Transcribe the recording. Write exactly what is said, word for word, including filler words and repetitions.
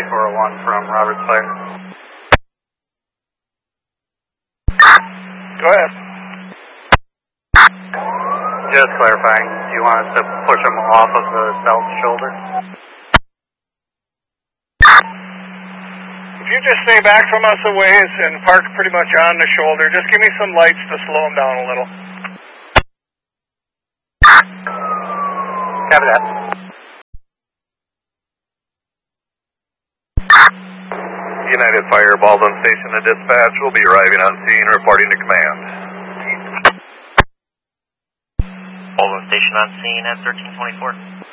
four oh one from Roberts Fire. Go ahead. Just clarifying, do you want us to push them off of the south shoulder? If you just stay back from us a ways and park pretty much on the shoulder, just give me some lights to slow them down a little. Copy that. United Fire, Baldwin Station to dispatch will be arriving on scene, reporting to command. Baldwin Station on scene at thirteen twenty-four.